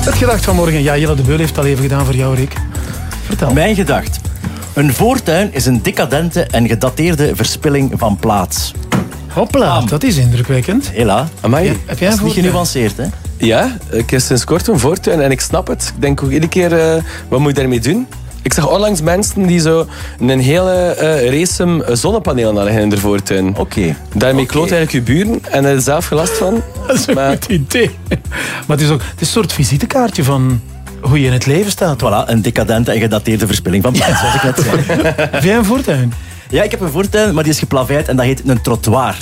Het gedacht van morgen. Ja, Jelle de Beul heeft het al even gedaan voor jou, Rick. Vertel. Mijn gedacht. Een voortuin is een decadente en gedateerde verspilling van plaats. Hopla, dat is indrukwekkend. Hela. Amai. Ja, heb jij Dat een is niet voortuin? genuanceerd, hè? Ja, ik heb sinds kort een voortuin en ik snap het. Ik denk ook iedere keer, wat moet je daarmee doen? Ik zag onlangs mensen die zo een hele race zonnepanelen hadden in de voortuin. Oké. Daarmee kloot eigenlijk je buren en er zelf gelast van. Dat is een goed idee. Maar het is een soort visitekaartje van hoe je in het leven staat. Voilà, een decadente en gedateerde verspilling van plaats, zoals ik net zei. Heb jij een voortuin? Ja, ik heb een voortuin, maar die is geplaveid en dat heet een trottoir.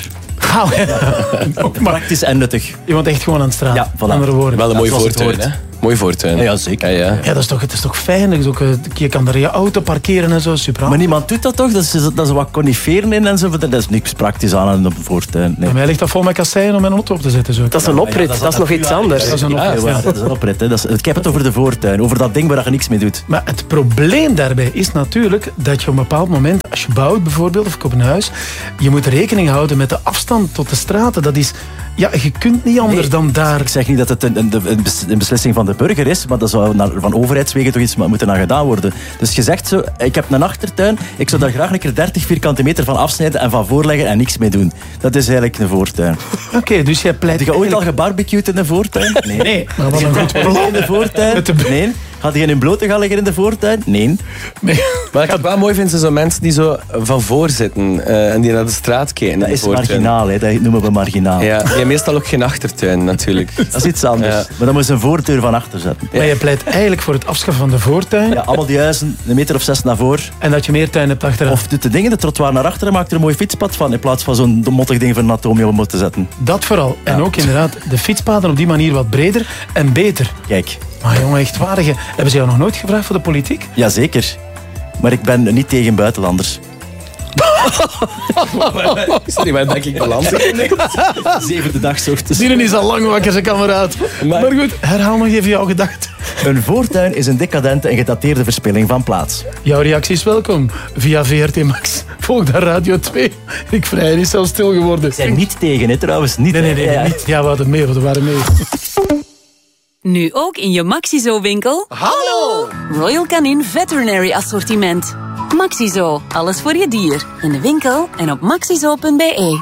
Ook maar. Praktisch en nuttig. Je woont echt gewoon aan de straat. Ja, voilà. Andere woorden. Wel een mooie zoals het voortuin, hoort. hè? Mooi voortuin. Ja, zeker. Ja. Ja, het is toch fijn. Dat is ook, je kan daar je auto parkeren en zo. Super. Maar niemand doet dat toch? Dat is wat coniferen in en zo. Dat is niks praktisch aan een voortuin. Nee. Bij mij ligt dat vol met kasseien om mijn auto op te zetten. Zo. Dat is een oprit, dat is nog iets anders. Dat is een Ja, oprit, ja. dat is een oprit. Hè. Ik heb het over de voortuin. Over dat ding waar je niks mee doet. Maar het probleem daarbij is natuurlijk dat je op een bepaald moment, als je bouwt bijvoorbeeld, of op een huis, je moet rekening houden met de afstand tot de straten. Dat is, ja, je kunt niet anders dan daar. Ik zeg niet dat het een beslissing van de burger is, maar dat zou van overheidswegen toch iets moeten aan gedaan worden. Dus je zegt zo, ik heb een achtertuin, ik zou daar graag een keer 30 vierkante meter van afsnijden en van voorleggen en niks mee doen. Dat is eigenlijk een voortuin. Oké, dus jij pleit... Heb je ooit al gebarbecued in de voortuin? Nee. Maar wat een goed plan. In de voortuin? Nee. Had je in blote gaan liggen in de voortuin? Nee. Maar ik het wel mooi vind, zijn zo mensen die zo van voor zitten en die naar de straat kijken. Dat in de is voortuin. marginaal, hè. Dat noemen we marginaal. Ja, die hebben meestal ook geen achtertuin, natuurlijk. Dat is iets anders. Ja. Maar dan moet je een voordeur van achter zetten. Maar je pleit eigenlijk voor het afschaffen van de voortuin. Ja, allemaal die huizen, een meter of 6 naar voor. En dat je meer tuin hebt achteraan. Of doet de dingen, de trottoir naar achter en maakt er een mooi fietspad van. In plaats van zo'n mottig ding van een atoomje om te zetten. Dat vooral. En ook inderdaad de fietspaden op die manier wat breder en beter. Kijk, Maar jongen, echt waar. Hebben ze jou nog nooit gevraagd voor de politiek? jazeker. Maar ik ben niet tegen buitenlanders. Sorry, waar denk ik beland? 7e dag 's ochtends. Dieren is al lang wakker, zijn kameraad. Maar goed, herhaal nog even jouw gedachte. Een voortuin is een decadente en gedateerde verspilling van plaats. Jouw reactie is welkom via VRT Max. Volg daar Radio 2. Ik Vrij is zelfs stil geworden. Ik ben niet tegen, hè, trouwens. Niet, Nee, Ja. niet. Ja, we hadden mee, we waren mee. Nu ook in je Maxizo-winkel. Hallo! Royal Canin Veterinary Assortiment. Maxizo, alles voor je dier. In de winkel en op maxizo.be.